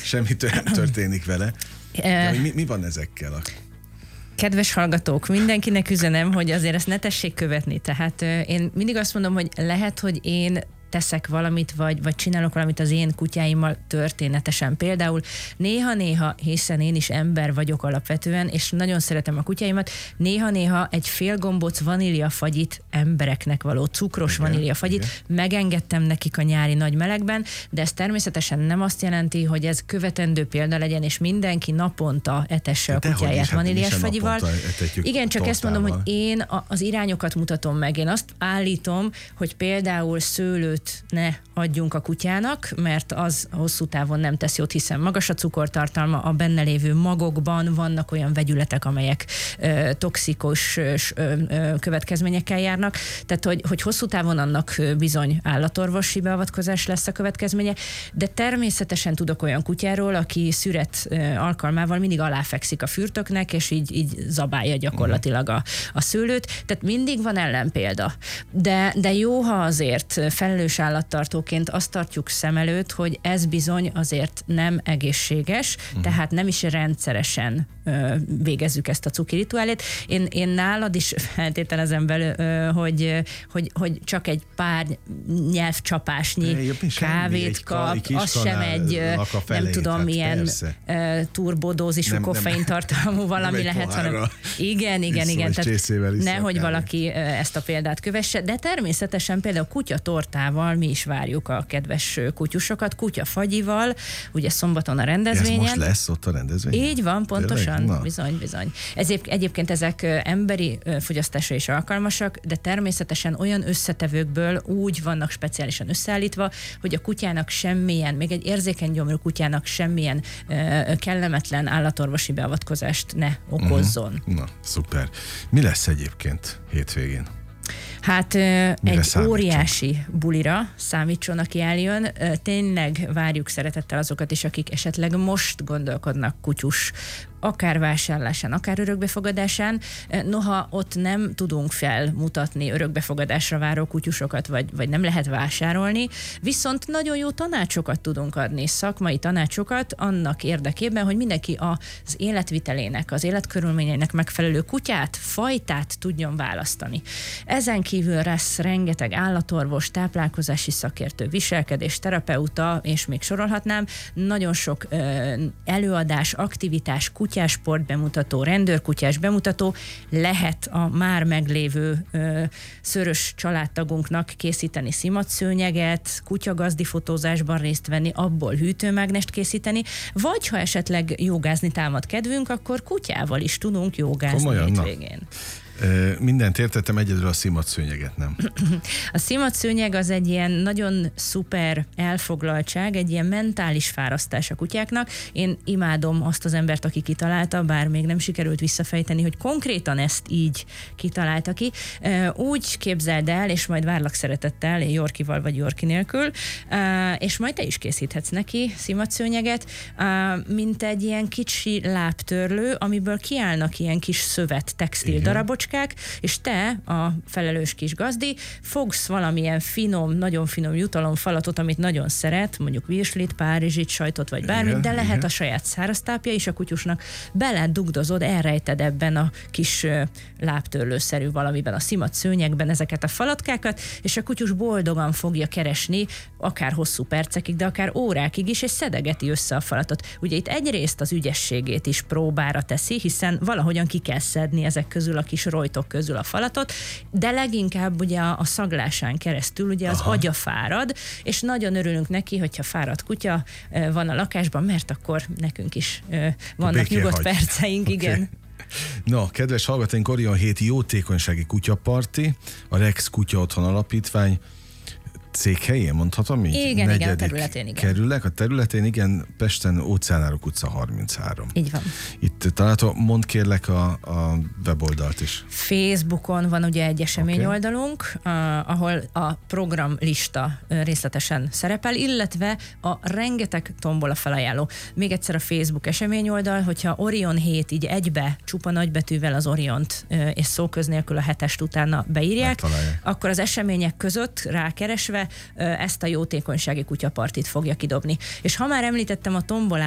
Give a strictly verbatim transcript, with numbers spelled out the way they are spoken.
semmi történik vele. De, mi, mi van ezekkel a... Kedves hallgatók, mindenkinek üzenem, hogy azért ezt ne tessék követni. Tehát én mindig azt mondom, hogy lehet, hogy én teszek valamit, vagy, vagy csinálok valamit az én kutyáimmal történetesen. Például néha-néha, hiszen én is ember vagyok alapvetően, és nagyon szeretem a kutyáimat, néha-néha egy fél gombóc vaníliafagyit, embereknek való cukros igen, vaníliafagyit igen. megengedtem nekik a nyári nagy melegben, de ez természetesen nem azt jelenti, hogy ez követendő példa legyen, és mindenki naponta etesse a kutyáját vaníliás fagyival. Igen, csak tortával. Ezt mondom, hogy én az irányokat mutatom meg. Én azt állítom, hogy például szőlő ne adjunk a kutyának, mert az hosszú távon nem tesz jót, hiszen magas a cukortartalma, a benne lévő magokban vannak olyan vegyületek, amelyek ö, toxikus ö, ö, következményekkel járnak, tehát hogy, hogy hosszú távon annak bizony állatorvosi beavatkozás lesz a következménye, de természetesen tudok olyan kutyáról, aki szüret ö, alkalmával mindig aláfekszik a fürtöknek, és így, így zabálja gyakorlatilag a, a szőlőt, tehát mindig van ellenpélda. De, de jó, ha azért felelős állattartóként azt tartjuk szem előtt, hogy ez bizony azért nem egészséges, uh-huh. tehát nem is rendszeresen ö, végezzük ezt a cuki rituálét. Én, én nálad is feltételezem belül, ö, hogy, hogy, hogy csak egy pár nyelvcsapásnyi kávét kap, az sem egy, nem tudom, hát ilyen ö, turbodózisú koffeintartalmú valami nem lehet, hanem igen, igen, igen, tehát nehogy valaki ö, ezt a példát kövesse, de természetesen például kutyatortával mi is várjuk a kedves kutyusokat, kutyafagyival, ugye szombaton a rendezvényen. Ez most lesz ott a rendezvényen? Így van, pontosan, bizony, bizony. Ezért egyébként ezek emberi fogyasztásra is alkalmasak, de természetesen olyan összetevőkből úgy vannak speciálisan összeállítva, hogy a kutyának semmilyen, még egy érzékeny gyomrú kutyának semmilyen uh, kellemetlen állatorvosi beavatkozást ne okozzon. Uh-huh. Na, szuper. Mi lesz egyébként hétvégén? Hát Mire egy számítson? Óriási bulira számítson, aki eljön. Tényleg várjuk szeretettel azokat is, akik esetleg most gondolkodnak kutyus, akár vásárlásán, akár örökbefogadásán. Noha ott nem tudunk felmutatni örökbefogadásra váró kutyusokat, vagy, vagy nem lehet vásárolni, viszont nagyon jó tanácsokat tudunk adni, szakmai tanácsokat annak érdekében, hogy mindenki az életvitelének, az életkörülményeinek megfelelő kutyát, fajtát tudjon választani. Ezen kívül lesz rengeteg állatorvos, táplálkozási szakértő, viselkedés, terapeuta, és még sorolhatnám. Nagyon sok ö, előadás, aktivitás, kutyásport bemutató, rendőrkutyás bemutató, lehet a már meglévő ö, szörös családtagunknak készíteni szimatszőnyeget, kutyagazdi fotózásban részt venni, abból hűtőmágnest készíteni, vagy ha esetleg jogázni támad kedvünk, akkor kutyával is tudunk jogázni hétvégén. Mindent értettem, egyedül a szimatszőnyeget nem. A szimatszőnyeg az egy ilyen nagyon szuper elfoglaltság, egy ilyen mentális fárasztás a kutyáknak. Én imádom azt az embert, aki kitalálta, bár még nem sikerült visszafejteni, hogy konkrétan ezt így kitalálta ki. Úgy képzeld el, és majd várlak szeretettel, Yorkival vagy Yorki nélkül, és majd te is készíthetsz neki szimatszőnyeget, mint egy ilyen kicsi lábtörlő, amiből kiállnak ilyen kis szövet textil igen. darabocskák, és te, a felelős kis gazdi, fogsz valamilyen finom, nagyon finom jutalomfalatot, amit nagyon szeret, mondjuk virslit, párizsit, sajtot, vagy bármit, igen, de lehet igen. a saját száraztápja is a kutyusnak, beledugdozod, elrejted ebben a kis lábtörlőszerű valamiben, a szimatszőnyegben ezeket a falatkákat, és a kutyus boldogan fogja keresni, akár hosszú percekig, de akár órákig is, és szedegeti össze a falatot. Ugye itt egyrészt az ügyességét is próbára teszi, hiszen valahogyan ki kell szedni ezek közül a kis rojtok közül a falatot, de leginkább ugye a szaglásán keresztül ugye az Aha. agya fárad, és nagyon örülünk neki, hogyha fáradt kutya van a lakásban, mert akkor nekünk is vannak nyugodt hagy. perceink, okay. igen. No, kedves hallgatóink, Orion hét jótékonysági kutyaparti, a Rex Kutya Otthon Alapítvány székhelyén, mondhatom így? Igen, igen, a területén, igen. Kerülek, a területén, igen, Pesten, Óceánárok utca harminchárom. Így van. Itt található, mondd kérlek a, a weboldalt is. Facebookon van ugye egy eseményoldalunk, okay. uh, ahol a programlista részletesen szerepel, illetve a rengeteg tombola felajánló. Még egyszer a Facebook eseményoldal, hogyha Orion hét így egybe, csupa nagybetűvel az Oriont uh, és szóköz nélkül a hetest utána beírják, akkor az események között rákeresve ezt a jótékonysági kutyapartit fogja kidobni. És ha már említettem a tombolát,